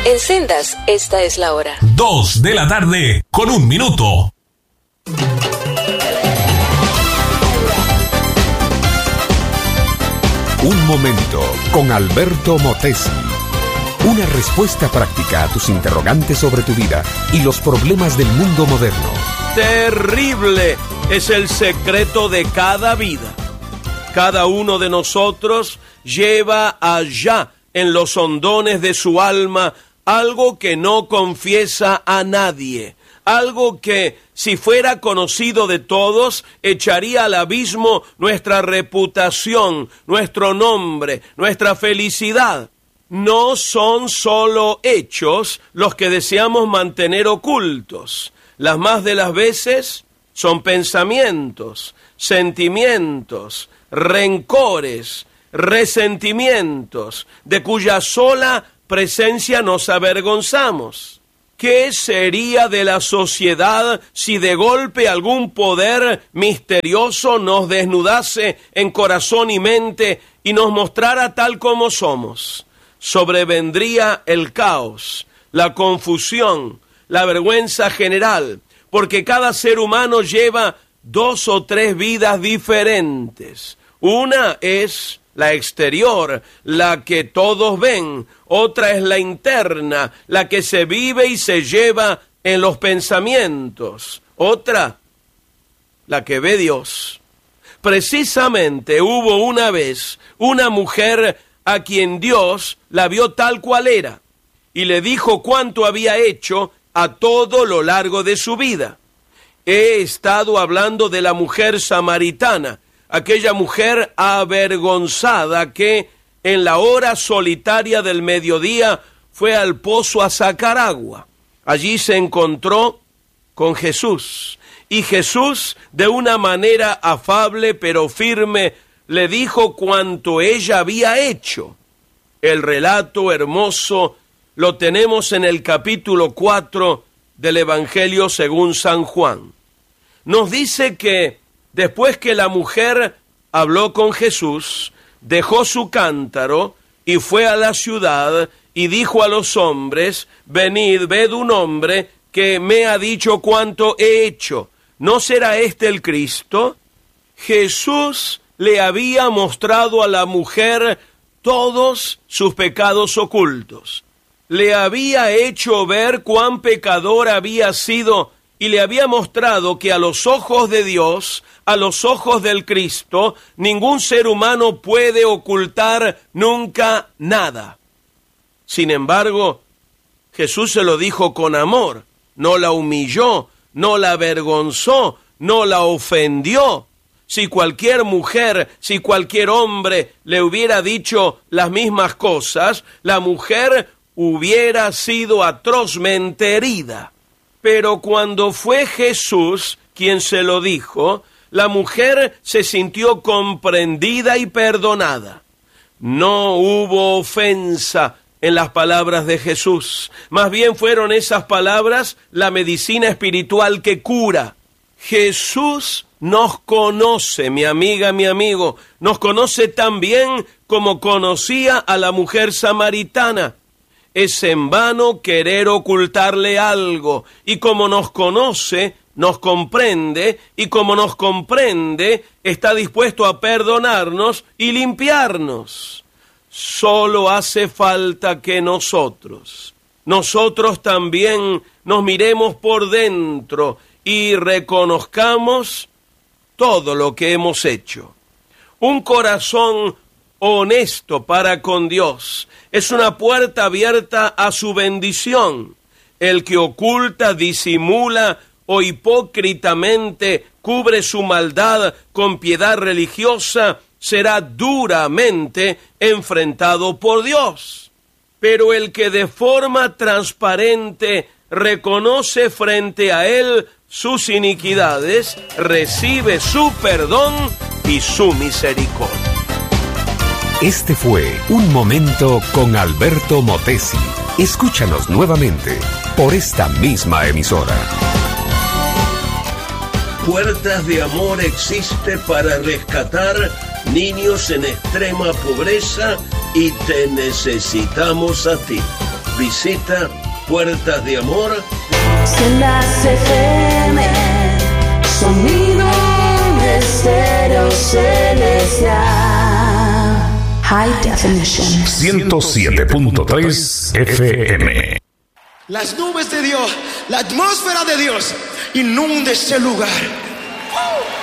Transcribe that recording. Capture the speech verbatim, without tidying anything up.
En Sendas, esta es la hora. Dos de la tarde, con un minuto. Un momento con Alberto Motesi. Una respuesta práctica a tus interrogantes sobre tu vida y los problemas del mundo moderno. Terrible es el secreto de cada vida. Cada uno de nosotros lleva allá en los hondones de su alma algo que no confiesa a nadie, algo que, si fuera conocido de todos, echaría al abismo nuestra reputación, nuestro nombre, nuestra felicidad. No son solo hechos los que deseamos mantener ocultos. Las más de las veces son pensamientos, sentimientos, rencores, resentimientos, de cuya sola presencia nos avergonzamos. ¿Qué sería de la sociedad si de golpe algún poder misterioso nos desnudase en corazón y mente y nos mostrara tal como somos? Sobrevendría el caos, la confusión, la vergüenza general, porque cada ser humano lleva dos o tres vidas diferentes. Una es la exterior, la que todos ven. Otra es la interna, la que se vive y se lleva en los pensamientos. Otra, la que ve Dios. Precisamente hubo una vez una mujer a quien Dios la vio tal cual era y le dijo cuánto había hecho a todo lo largo de su vida. He estado hablando de la mujer samaritana, aquella mujer avergonzada que en la hora solitaria del mediodía fue al pozo a sacar agua. Allí se encontró con Jesús y Jesús, de una manera afable pero firme, le dijo cuánto ella había hecho. El relato hermoso lo tenemos en el capítulo cuatro del Evangelio según San Juan. Nos dice que después que la mujer habló con Jesús, dejó su cántaro y fue a la ciudad y dijo a los hombres: venid, ved un hombre que me ha dicho cuánto he hecho. ¿No será este el Cristo? Jesús le había mostrado a la mujer todos sus pecados ocultos. Le había hecho ver cuán pecador había sido y le había mostrado que a los ojos de Dios, a los ojos del Cristo, ningún ser humano puede ocultar nunca nada. Sin embargo, Jesús se lo dijo con amor, no la humilló, no la avergonzó, no la ofendió. Si cualquier mujer, si cualquier hombre le hubiera dicho las mismas cosas, la mujer hubiera sido atrozmente herida. Pero cuando fue Jesús quien se lo dijo, la mujer se sintió comprendida y perdonada. No hubo ofensa en las palabras de Jesús. Más bien fueron esas palabras la medicina espiritual que cura. Jesús nos conoce, mi amiga, mi amigo, nos conoce tan bien como conocía a la mujer samaritana. Es en vano querer ocultarle algo, y como nos conoce, nos comprende, y como nos comprende, está dispuesto a perdonarnos y limpiarnos. Solo hace falta que nosotros, nosotros también nos miremos por dentro y reconozcamos todo lo que hemos hecho. Un corazón honesto para con Dios es una puerta abierta a su bendición. El que oculta, disimula o hipócritamente cubre su maldad con piedad religiosa será duramente enfrentado por Dios. Pero el que de forma transparente reconoce frente a Él sus iniquidades, recibe su perdón y su misericordia. Este fue Un Momento con Alberto Motesi. Escúchanos nuevamente por esta misma emisora. Puertas de Amor existe para rescatar niños en extrema pobreza y te necesitamos a ti. Visita Puertas de Amor. Sendas F M, sonido de estéreo celestial. High definition. ciento siete punto tres F M. Las nubes de Dios, la atmósfera de Dios inunde este lugar.